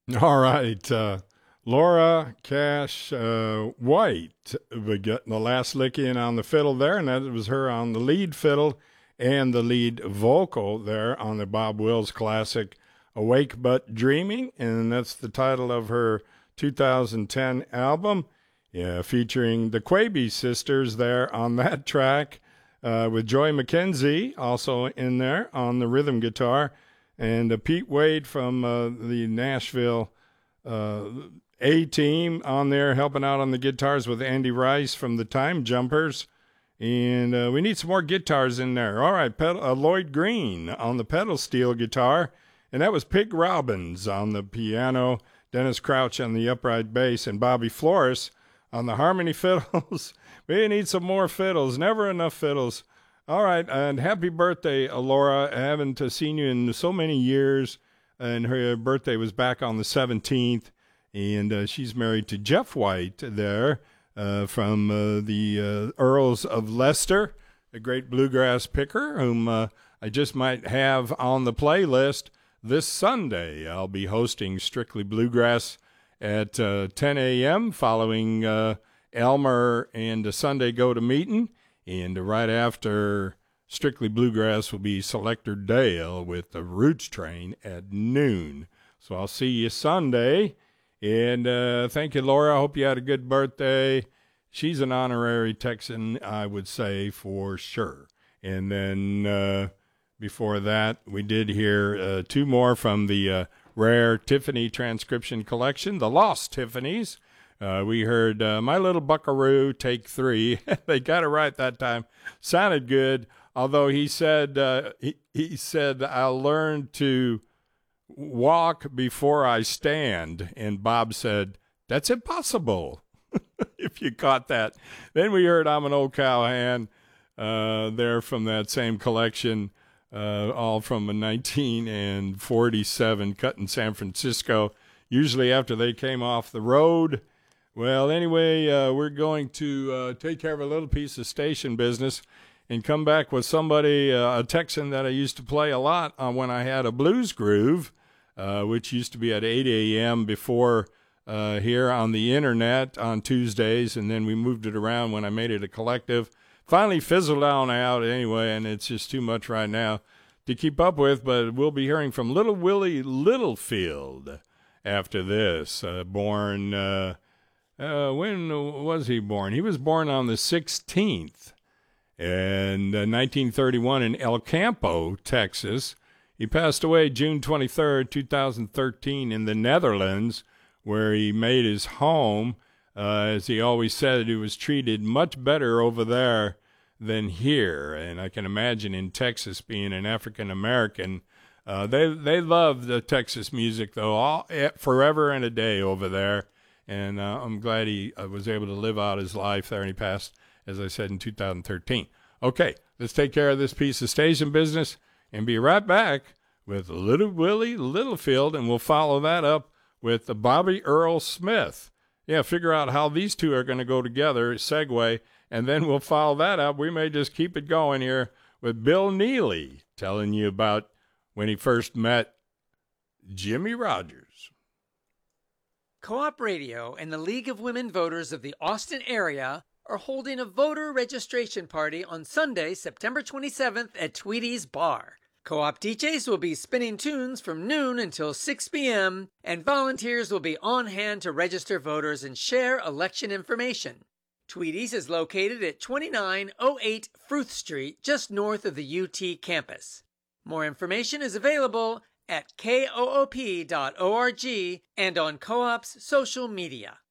All right. Laura Cash White we getting the last lick in on the fiddle there, and that was her on the lead fiddle and the lead vocal there on the Bob Wills classic Awake But Dreaming, and that's the title of her 2010 album. Yeah, featuring the Quaby sisters there on that track, with Joy McKenzie also in there on the rhythm guitar, and Pete Wade from the Nashville uh, A Team on there helping out on the guitars with Andy Rice from the Time Jumpers. And we need some more guitars in there. All right, Lloyd Green on the pedal steel guitar. And that was Pig Robbins on the piano, Dennis Crouch on the upright bass, and Bobby Flores on the harmony fiddles. We need some more fiddles. Never enough fiddles. All right, and happy birthday, Laura. I haven't seen you in so many years, and her birthday was back on the 17th, and she's married to Jeff White there from the Earls of Leicester, a great bluegrass picker whom I just might have on the playlist this Sunday. I'll be hosting Strictly Bluegrass at 10 a.m. following Elmer and Sunday Go to Meeting. And right after Strictly Bluegrass will be Selector Dale with the Roots Train at noon. So I'll see you Sunday. And thank you, Laura. I hope you had a good birthday. She's an honorary Texan, I would say, for sure. And then before that, we did hear two more from the rare Tiffany transcription collection, The Lost Tiffany's. We heard My Little Buckaroo, take 3. They got it right that time. Sounded good, although he said, I'll learn to walk before I stand. And Bob said, that's impossible, if you caught that. Then we heard I'm an Old Cowhand there from that same collection, all from 1947, cut in San Francisco, usually after they came off the road. Well, anyway, we're going to take care of a little piece of station business and come back with somebody, a Texan that I used to play a lot when I had a Blues Groove, which used to be at 8 a.m. before here on the internet on Tuesdays, and then we moved it around when I made it a collective. Finally fizzled on out anyway, and it's just too much right now to keep up with, but we'll be hearing from Little Willie Littlefield after this, born... when was he born? He was born on the 16th in 1931 in El Campo, Texas. He passed away June 23rd, 2013 in the Netherlands, where he made his home. As he always said, he was treated much better over there than here. And I can imagine in Texas being an African-American, they love the Texas music, though, forever and a day over there. And I'm glad he was able to live out his life there, and he passed, as I said, in 2013. Okay, let's take care of this piece of station business and be right back with Little Willie Littlefield, and we'll follow that up with Bobby Earl Smith. Yeah, figure out how these two are going to go together, segue, and then we'll follow that up. We may just keep it going here with Bill Neely telling you about when he first met Jimmy Rogers. Co-op Radio and the League of Women Voters of the Austin area are holding a voter registration party on Sunday, September 27th at Tweedy's Bar. Co-op DJs will be spinning tunes from noon until 6 p.m., and volunteers will be on hand to register voters and share election information. Tweedy's is located at 2908 Fruth Street, just north of the UT campus. More information is available at koop.org and on Co-op's social media.